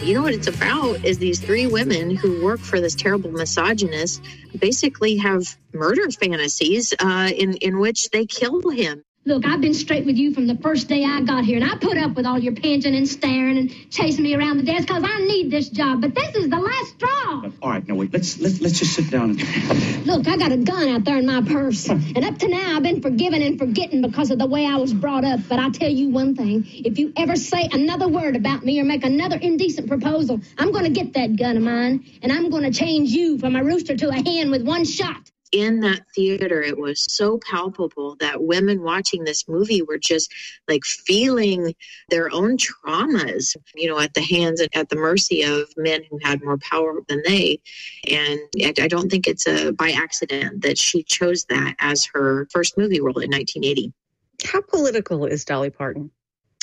You know what it's about is these three women who work for this terrible misogynist basically have murder fantasies in which they kill him. Look, I've been straight with you from the first day I got here, and I put up with all your pinching and staring and chasing me around the desk because I need this job, but this is the last straw. All right, now wait, let's just sit down. Look, I got a gun out there in my purse, and up to now I've been forgiving and forgetting because of the way I was brought up, but I'll tell you one thing. If you ever say another word about me or make another indecent proposal, I'm going to get that gun of mine, and I'm going to change you from a rooster to a hen with one shot. In that theater, it was so palpable that women watching this movie were just like feeling their own traumas, at the hands and at the mercy of men who had more power than they. And I don't think it's by accident that she chose that as her first movie role in 1980. How political is Dolly Parton?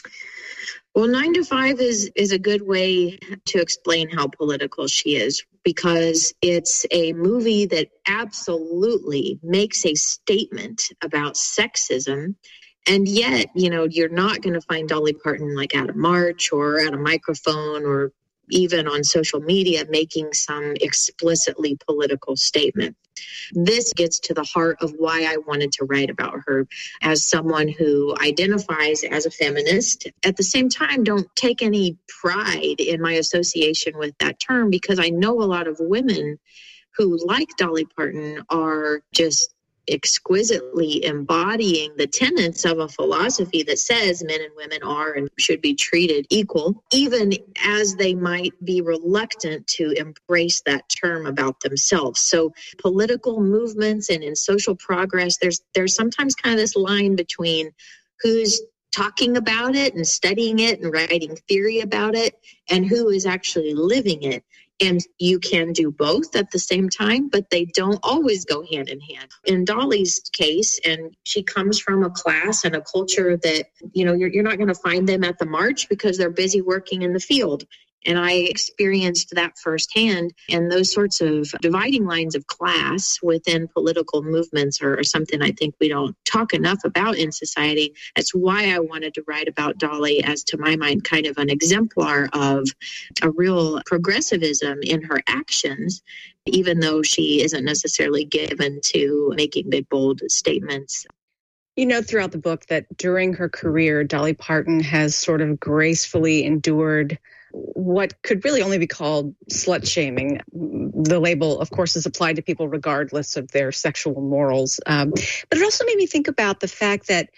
Well, 9 to 5 is a good way to explain how political she is, because it's a movie that absolutely makes a statement about sexism. And yet, you're not going to find Dolly Parton like at a march or at a microphone or even on social media making some explicitly political statement. This gets to the heart of why I wanted to write about her as someone who identifies as a feminist. At the same time, don't take any pride in my association with that term, because I know a lot of women who, like Dolly Parton, are just exquisitely embodying the tenets of a philosophy that says men and women are and should be treated equal, even as they might be reluctant to embrace that term about themselves. So political movements and in social progress, there's sometimes kind of this line between who's talking about it and studying it and writing theory about it and who is actually living it. And you can do both at the same time, but they don't always go hand in hand. In Dolly's case, and she comes from a class and a culture that, you're not going to find them at the march because they're busy working in the field. And I experienced that firsthand. And those sorts of dividing lines of class within political movements are something I think we don't talk enough about in society. That's why I wanted to write about Dolly as, to my mind, kind of an exemplar of a real progressivism in her actions, even though she isn't necessarily given to making big, bold statements. Throughout the book that during her career, Dolly Parton has sort of gracefully endured what could really only be called slut shaming. The label, of course, is applied to people regardless of their sexual morals. But it also made me think about the fact that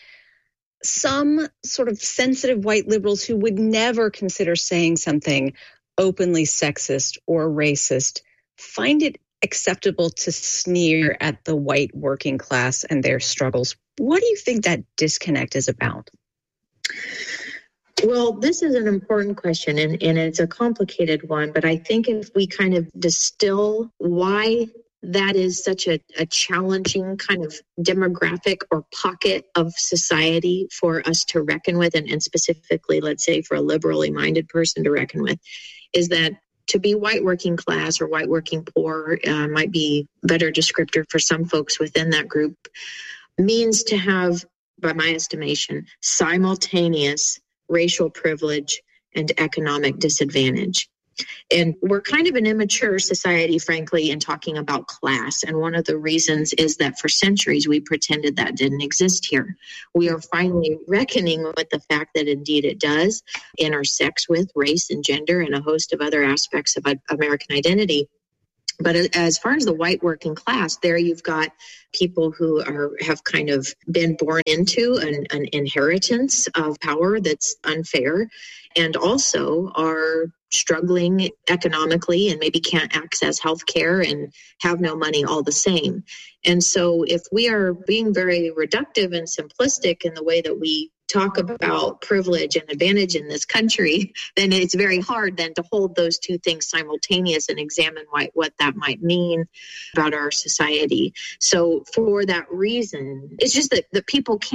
some sort of sensitive white liberals who would never consider saying something openly sexist or racist find it acceptable to sneer at the white working class and their struggles. What do you think that disconnect is about? Well, this is an important question, and it's a complicated one, but I think if we kind of distill why that is such a challenging kind of demographic or pocket of society for us to reckon with, and specifically, let's say, for a liberally minded person to reckon with, is that to be white working class or white working poor might be a better descriptor for some folks within that group, means to have, by my estimation, simultaneous racial privilege and economic disadvantage. And we're kind of an immature society, frankly, in talking about class. And one of the reasons is that for centuries we pretended that didn't exist here. We are finally reckoning with the fact that indeed it does intersect with race and gender and a host of other aspects of American identity. But as far as the white working class, there you've got people who have kind of been born into an inheritance of power that's unfair, and also are struggling economically and maybe can't access health care and have no money all the same. And so if we are being very reductive and simplistic in the way that we talk about privilege and advantage in this country, then it's very hard then to hold those two things simultaneous and examine what that might mean about our society. So for that reason, it's just that people can't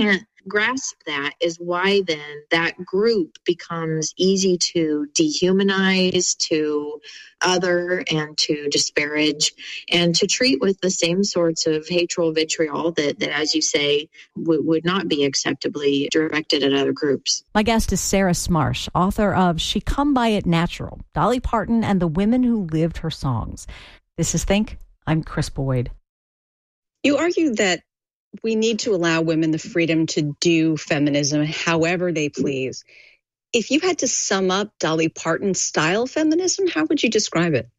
grasp that is why then that group becomes easy to dehumanize, to other, and to disparage, and to treat with the same sorts of hateful vitriol that as you say, would not be acceptably directed at other groups. My guest is Sarah Smarsh, author of She Come By It Natural, Dolly Parton and the Women Who Lived Her Songs. This is Think. I'm Chris Boyd. You argue that we need to allow women the freedom to do feminism however they please. If you had to sum up Dolly Parton's style feminism, how would you describe it?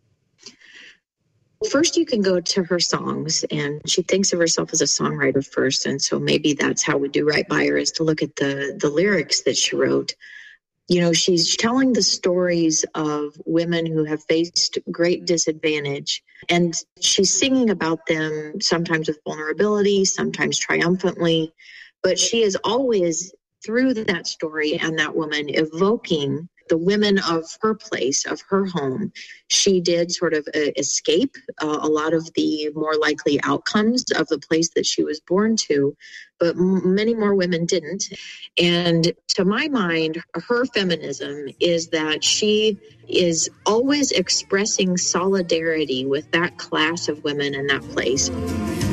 First, you can go to her songs, and she thinks of herself as a songwriter first, and so maybe that's how we do right by her, is to look at the lyrics that she wrote. You know, she's telling the stories of women who have faced great disadvantage, and she's singing about them sometimes with vulnerability, sometimes triumphantly, but she is always, through that story and that woman, evoking the women of her place, of her home. She did sort of escape a lot of the more likely outcomes of the place that she was born to, but many more women didn't. And to my mind, her feminism is that she is always expressing solidarity with that class of women in that place.